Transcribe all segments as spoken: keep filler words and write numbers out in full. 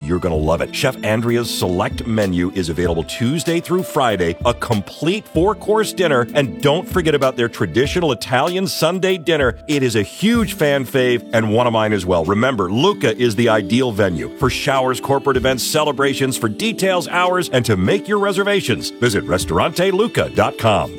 you're going to love it. Chef Andrea's select menu is available Tuesday through Friday, a complete four-course dinner, and don't forget about their traditional Italian Sunday dinner. It is a huge fan fave and one of mine as well. Remember, Luca is the ideal venue for showers, corporate events, celebrations. For details, hours, and to make your reservations, visit restaurante luca dot com.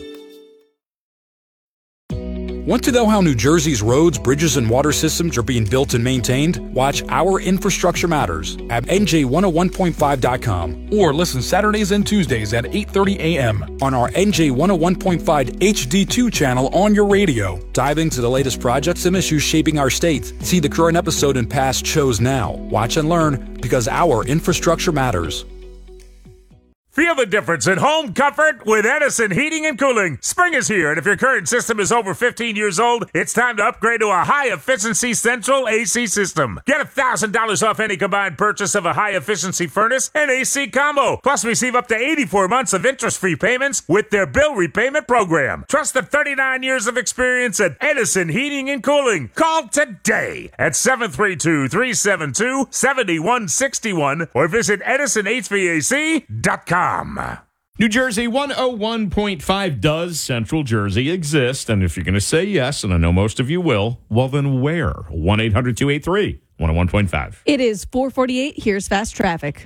Want to know how New Jersey's roads, bridges, and water systems are being built and maintained? Watch Our Infrastructure Matters at N J one oh one point five dot com or listen Saturdays and Tuesdays at eight thirty a.m. on our N J one oh one point five H D two channel on your radio. Dive into the latest projects and issues shaping our state. See the current episode and past shows now. Watch and learn because our infrastructure matters. Feel the difference in home comfort with Edison Heating and Cooling. Spring is here, and if your current system is over fifteen years old, it's time to upgrade to a high-efficiency central A C system. Get one thousand dollars off any combined purchase of a high-efficiency furnace and A C combo. Plus, receive up to eighty-four months of interest-free payments with their bill repayment program. Trust the thirty-nine years of experience at Edison Heating and Cooling. Call today at seven three two, three seven two, seven one six one or visit edison h v a c dot com. New Jersey one oh one point five. Does Central Jersey exist? And if you're going to say yes, and I know most of you will, well then where? one eight hundred two eight three one oh one point five. It is four forty-eight. Here's fast traffic.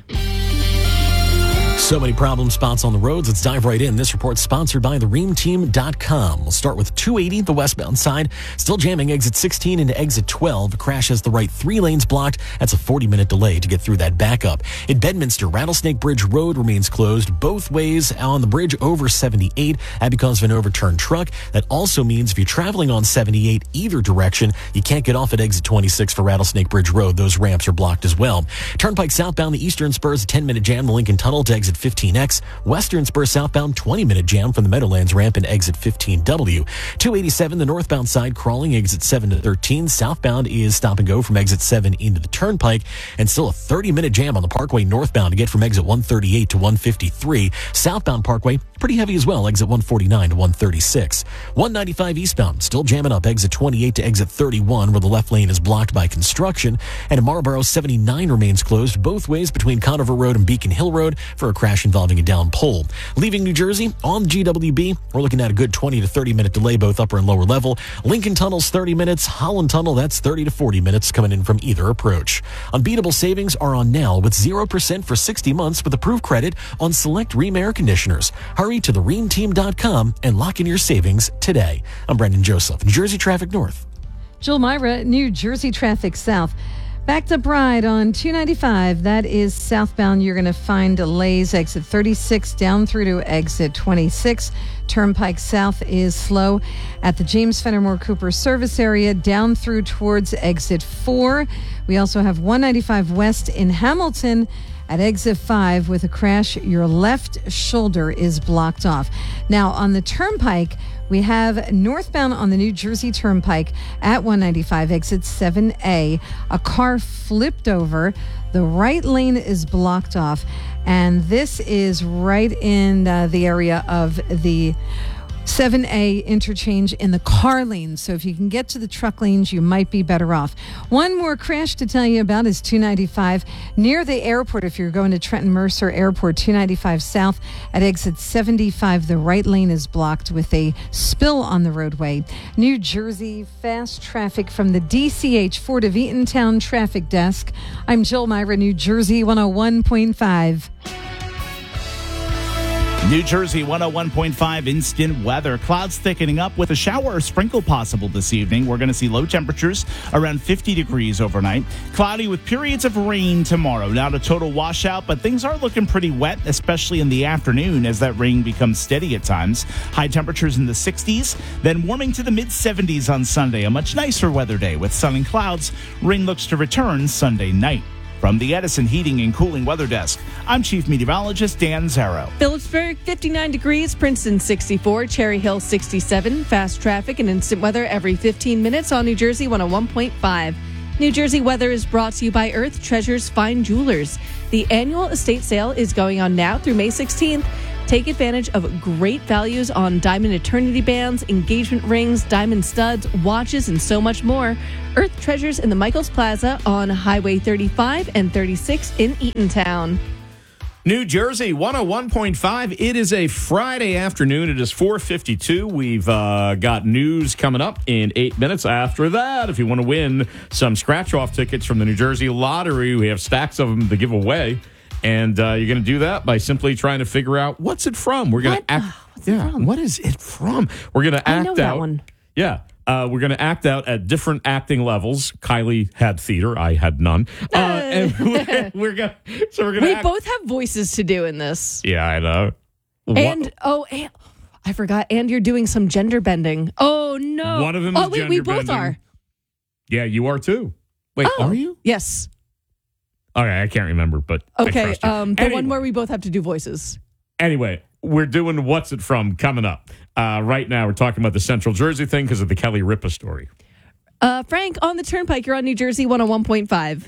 So many problem spots on the roads. Let's dive right in. This report sponsored by the ream team dot com. We'll start with two eighty, the westbound side. Still jamming exit sixteen into exit twelve. A crash has the right three lanes blocked. That's a forty-minute delay to get through that backup. In Bedminster, Rattlesnake Bridge Road remains closed both ways on the bridge over seventy-eight. That because of an overturned truck. That also means if you're traveling on seventy-eight either direction, you can't get off at exit twenty-six for Rattlesnake Bridge Road. Those ramps are blocked as well. Turnpike southbound, the Eastern Spurs, a ten-minute jam, the Lincoln Tunnel to exit fifteen X. Western Spur southbound, twenty-minute jam from the Meadowlands ramp and exit fifteen W. two eighty-seven, the northbound side, crawling exit seven to thirteen. Southbound is stop and go from exit seven into the Turnpike, and still a thirty-minute jam on the Parkway northbound to get from exit one thirty-eight to one fifty-three. Southbound Parkway, pretty heavy as well, exit one forty-nine to one thirty-six. one ninety-five eastbound, still jamming up exit twenty-eight to exit thirty-one, where the left lane is blocked by construction. And in Marlboro, seventy-nine remains closed both ways between Conover Road and Beacon Hill Road for a crash involving a down pole. Leaving New Jersey on the G W B, we're looking at a good twenty to thirty minute delay, both upper and lower level. Lincoln Tunnel's thirty minutes. Holland Tunnel, that's thirty to forty minutes coming in from either approach. Unbeatable savings are on now with zero percent for sixty months with approved credit on select Rheem air conditioners. Hurry to the ream team dot com and lock in your savings today. I'm Brendan Joseph, New Jersey Traffic North. Jill Myra, New Jersey Traffic South. Backed up ride on two ninety-five. That is southbound. You're going to find delays. Exit thirty-six down through to exit twenty-six. Turnpike South is slow at the James Fenimore Cooper service area down through towards exit four. We also have one ninety-five West in Hamilton at exit five with a crash. Your left shoulder is blocked off. Now on the Turnpike, we have northbound on the New Jersey Turnpike at one ninety-five, exit seven A. A car flipped over. The right lane is blocked off. And this is right in uh, the area of the seven A interchange in the car lanes. So if you can get to the truck lanes, you might be better off. One more crash to tell you about is two ninety-five near the airport. If you're going to Trenton Mercer Airport, two ninety-five south at exit seventy-five, the right lane is blocked with a spill on the roadway. New Jersey fast traffic from the D C H Fort of Eatontown traffic desk. I'm Jill Myra, New Jersey one oh one point five. New Jersey one oh one point five instant weather. Clouds thickening up with a shower or sprinkle possible this evening. We're going to see low temperatures around fifty degrees overnight. Cloudy with periods of rain tomorrow. Not a total washout, but things are looking pretty wet, especially in the afternoon as that rain becomes steady at times. High temperatures in the sixties, then warming to the mid seventies on Sunday. A much nicer weather day with sun and clouds. Rain looks to return Sunday night. From the Edison Heating and Cooling Weather Desk, I'm Chief Meteorologist Dan Zarrow. Phillipsburg, fifty-nine degrees. Princeton, sixty-four. Cherry Hill, sixty-seven. Fast traffic and instant weather every fifteen minutes on New Jersey one oh one point five. New Jersey weather is brought to you by Earth Treasures Fine Jewelers. The annual estate sale is going on now through May sixteenth. Take advantage of great values on diamond eternity bands, engagement rings, diamond studs, watches, and so much more. Earth Treasures in the Michaels Plaza on Highway thirty-five and thirty-six in Eatontown. New Jersey, one oh one point five. It is a Friday afternoon. It is four fifty-two. We've uh, got news coming up in eight minutes. After that, if you want to win some scratch-off tickets from the New Jersey Lottery, we have stacks of them to give away. And uh, you're going to do that by simply trying to figure out what's it from. We're going to act. What's yeah, it from? What is it from? We're going to I act know out. that one. Yeah. Uh, we're going to act out at different acting levels. Kylie had theater. I had none. Uh, and we're, we're going so we're going to We act. both have voices to do in this. Yeah, I know. What- And, oh, and, I forgot. And you're doing some gender bending. Oh, no. One of them Oh, is wait, we gender both bending. are. Yeah, you are too. Wait, Oh, are you? Yes. Okay, I can't remember, but I Okay. trust you. Um, the Anyway. one where we both have to do voices. Anyway, we're doing What's It From coming up. Uh, right now, we're talking about the Central Jersey thing because of the Kelly Ripa story. Uh, Frank, on the Turnpike, you're on New Jersey one oh one point five.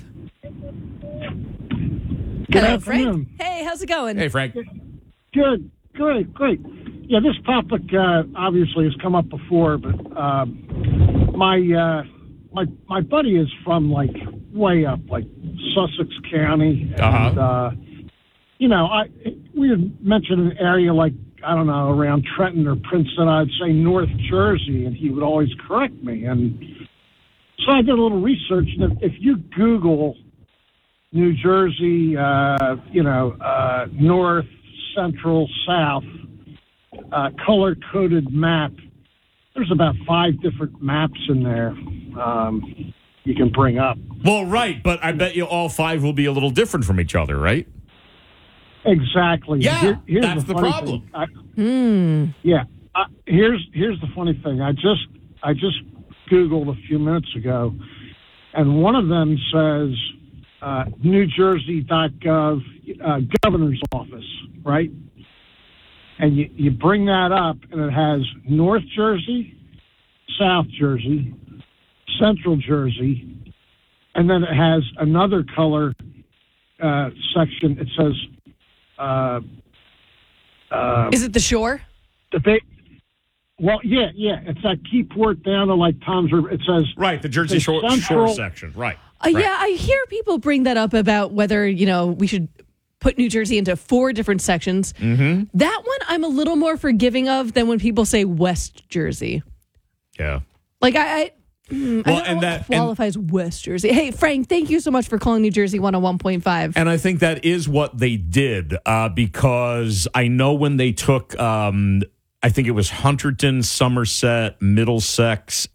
Hello, Frank. afternoon. Hey, how's it going? Hey, Frank. Good, great, great. Yeah, this topic uh, obviously has come up before, but uh, my uh, my my buddy is from like way up, like Sussex County, and Uh-huh. uh, you know, I we had mentioned an area like I don't know around Trenton or Princeton. I'd say North Jersey, and he would always correct me. And so I did a little research, and if, if you Google New Jersey, uh, you know, uh, North, Central, South, uh, color-coded map. There's about five different maps in there um, you can bring up. Well, right, but I bet you all five will be a little different from each other, right? Exactly. Yeah, Here- here's that's the funny problem. thing. I, Hmm. yeah. I, here's here's the funny thing. I just I just Googled a few minutes ago, and one of them says uh, New Jersey dot gov uh, governor's office, right? And you, you bring that up, and it has North Jersey, South Jersey, Central Jersey, and then it has another color uh, section. It says, uh, uh, Is it the shore? the ba- well, yeah, yeah. It's that Keyport down to like Tom's River. It says Right, the Jersey the Shore, Shore Central- section, right. Uh, right. Yeah, I hear people bring that up about whether, you know, we should put New Jersey into four different sections. Mm-hmm. That one I'm a little more forgiving of than when people say West Jersey. Yeah. Like, I, I, mm, I Well, don't and know that- what qualifies West Jersey. Hey, Frank, thank you so much for calling New Jersey one oh one point five. And I think that is what they did uh, because I know when they took, um, I think it was Hunterdon, Somerset, Middlesex,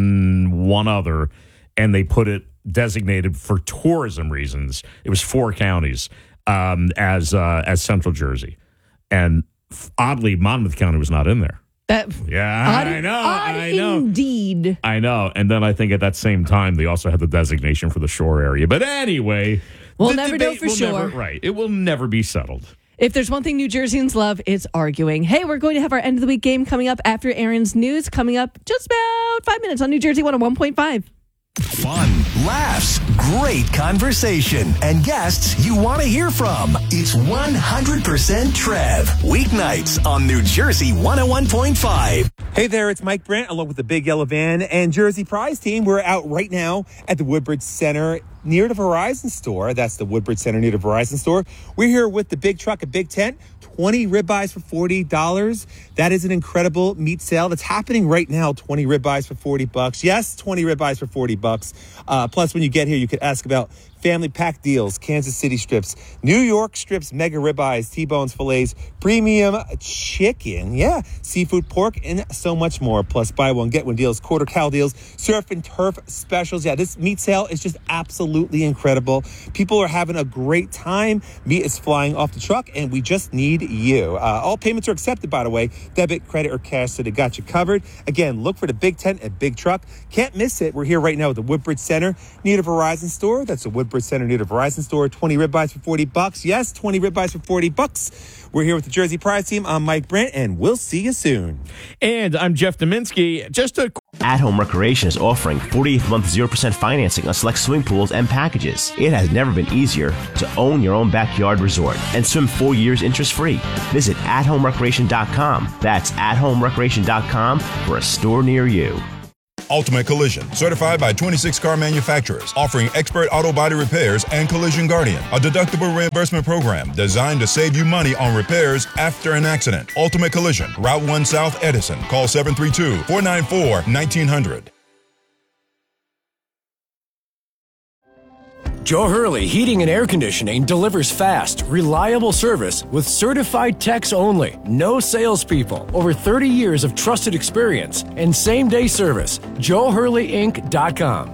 and one other, and they put it designated for tourism reasons. It was four counties um, as uh, as Central Jersey. And f- oddly, Monmouth County was not in there. That, Yeah, odd, I know, odd I know. indeed. I know. And then I think at that same time, they also had the designation for the shore area. But anyway, We'll the never know debate for will sure. never- right. It will never be settled. If there's one thing New Jerseyans love, it's arguing. Hey, we're going to have our end of the week game coming up after Aaron's news, coming up just about five minutes on New Jersey one oh one point five. Fun, laughs, great conversation, and guests you want to hear from. It's one hundred percent Trev. Weeknights on New Jersey one oh one point five. Hey there, it's Mike Brandt along with the Big Yellow Van and Jersey Prize team. We're out right now at the Woodbridge Center near the Verizon store. That's the Woodbridge Center near the Verizon store. We're here with the big truck, a big tent, twenty ribeyes for forty dollars. That is an incredible meat sale that's happening right now. twenty ribeyes for forty bucks. Yes, twenty ribeyes for forty bucks. Uh, plus, when you get here, you could ask about family pack deals, Kansas City strips, New York strips, mega ribeyes, T-bones, fillets, premium chicken, yeah, seafood, pork, and so much more. Plus, buy one, get one deals, quarter cow deals, surf and turf specials. Yeah, this meat sale is just absolutely incredible. People are having a great time. Meat is flying off the truck, and we just need you. Uh, all payments are accepted, by the way, debit, credit, or cash, so they got you covered. Again, look for the big tent and big truck. Can't miss it. We're here right now at the Woodbridge Center near the Verizon store. That's the Woodbridge Center near the Verizon store. twenty ribeyes for forty bucks. Yes, twenty ribeyes for forty bucks. We're here with the Jersey Prize team. I'm Mike Brandt, and we'll see you soon. And I'm Jeff Dominski. Just a At Home Recreation is offering forty-eighth month zero percent financing on select swimming pools and packages. It has never been easier to own your own backyard resort and swim four years interest-free. Visit at home recreation dot com. That's at home recreation dot com for a store near you. Ultimate Collision, certified by twenty-six car manufacturers, offering expert auto body repairs and Collision Guardian, a deductible reimbursement program designed to save you money on repairs after an accident. Ultimate Collision, Route one South, Edison. Call seven three two, four nine four, one nine zero zero. Joe Hurley Heating and Air Conditioning delivers fast, reliable service with certified techs only. No salespeople. Over thirty years of trusted experience and same-day service. Joe Hurley Inc dot com.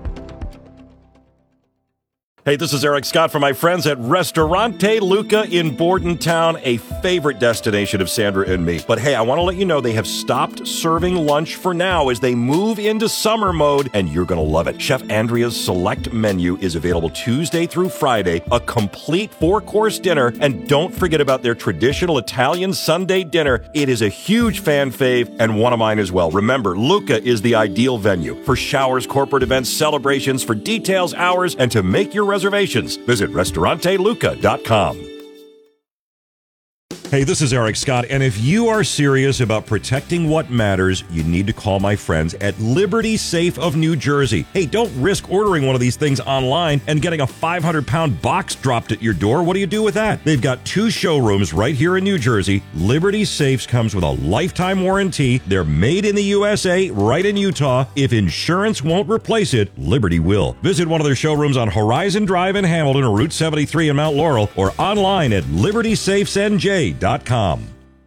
Hey, this is Eric Scott from my friends at Ristorante Luca in Bordentown, a favorite destination of Sandra and me. But hey, I want to let you know they have stopped serving lunch for now as they move into summer mode, and you're going to love it. Chef Andrea's select menu is available Tuesday through Friday, a complete four-course dinner, and don't forget about their traditional Italian Sunday dinner. It is a huge fan fave and one of mine as well. Remember, Luca is the ideal venue for showers, corporate events, celebrations, for details, hours, and to make your reservations. Visit Ristorante Luca dot com. Hey, this is Eric Scott, and if you are serious about protecting what matters, you need to call my friends at Liberty Safe of New Jersey. Hey, don't risk ordering one of these things online and getting a five hundred pound box dropped at your door. What do you do with that? They've got two showrooms right here in New Jersey. Liberty Safes comes with a lifetime warranty. They're made in the U S A, right in Utah. If insurance won't replace it, Liberty will. Visit one of their showrooms on Horizon Drive in Hamilton or Route seventy-three in Mount Laurel, or online at liberty safes n j dot com.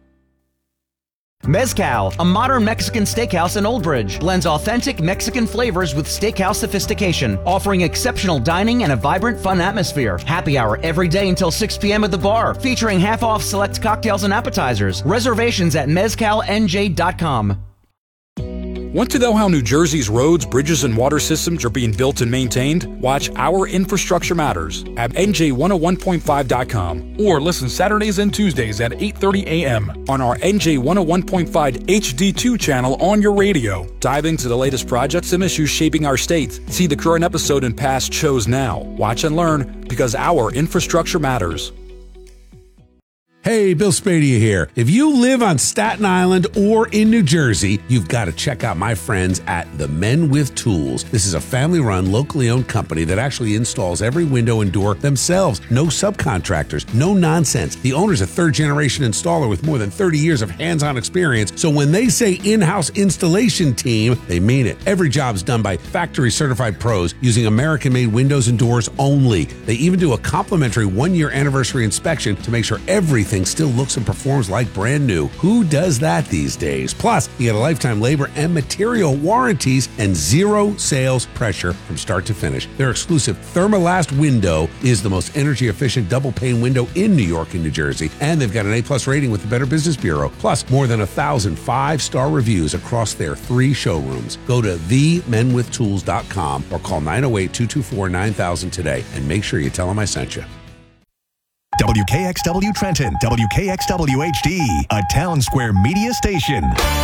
Mezcal, a modern Mexican steakhouse in Old Bridge, blends authentic Mexican flavors with steakhouse sophistication, offering exceptional dining and a vibrant, fun atmosphere. Happy hour every day until six p.m. at the bar, featuring half-off select cocktails and appetizers. Reservations at mezcal n j dot com. Want to know how New Jersey's roads, bridges, and water systems are being built and maintained? Watch Our Infrastructure Matters at N J one oh one point five dot com or listen Saturdays and Tuesdays at eight thirty a.m. on our N J one oh one point five H D two channel on your radio. Dive into the latest projects and issues shaping our state. See the current episode and past shows now. Watch and learn, because Our Infrastructure Matters. Hey, Bill Spadea here. If you live on Staten Island or in New Jersey, you've got to check out my friends at The Men With Tools. This is a family-run, locally owned company that actually installs every window and door themselves. No subcontractors, no nonsense. The owner's a third-generation installer with more than thirty years of hands-on experience, so when they say in-house installation team, they mean it. Every job's done by factory-certified pros using American-made windows and doors only. They even do a complimentary one-year anniversary inspection to make sure everything still looks and performs like brand new. Who does that these days? Plus, you get a lifetime labor and material warranties and zero sales pressure from start to finish. Their exclusive Thermalast window is the most energy efficient double pane window in New York and New Jersey, and they've got an A plus rating with the Better Business Bureau, plus more than a thousand five-star reviews across their three showrooms. Go to the men with tools dot com or call nine oh eight, two two four, nine thousand today and make sure you tell them I sent you. W K X W Trenton, W K X W H D, a Town Square media station.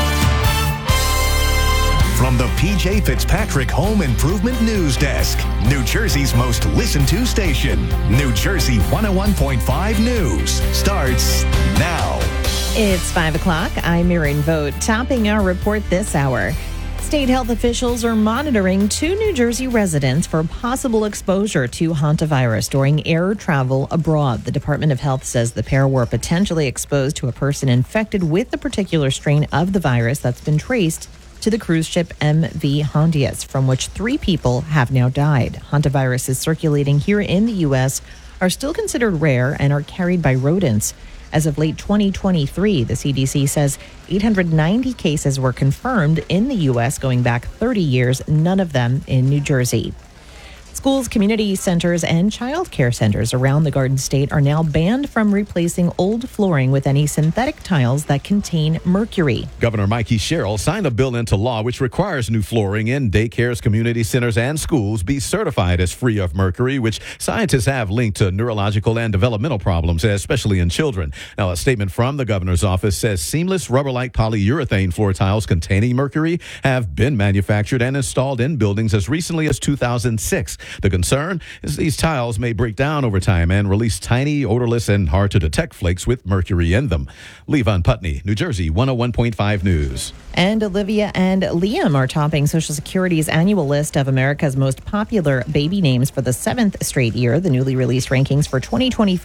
From the P J Fitzpatrick Home Improvement News Desk, New Jersey's most listened to station, New Jersey one oh one point five News, starts now. It's five o'clock. I'm Erin Vogt, topping our report this hour. State health officials are monitoring two New Jersey residents for possible exposure to hantavirus during air travel abroad. The Department of Health says the pair were potentially exposed to a person infected with the particular strain of the virus that's been traced to the cruise ship M V Hondias, from which three people have now died. Hantaviruses circulating here in the U S are still considered rare and are carried by rodents. As of late twenty twenty-three, the C D C says eight hundred ninety cases were confirmed in the U S going back thirty years, none of them in New Jersey. Schools, community centers, and child care centers around the Garden State are now banned from replacing old flooring with any synthetic tiles that contain mercury. Governor Mikey Sherrill signed a bill into law which requires new flooring in daycares, community centers, and schools be certified as free of mercury, which scientists have linked to neurological and developmental problems, especially in children. Now, a statement from the governor's office says seamless rubber-like polyurethane floor tiles containing mercury have been manufactured and installed in buildings as recently as two thousand six. The concern is these tiles may break down over time and release tiny, odorless, and hard-to-detect flakes with mercury in them. Levon Putney, New Jersey, one oh one point five News. And Olivia and Liam are topping Social Security's annual list of America's most popular baby names for the seventh straight year. The newly released rankings for twenty twenty-five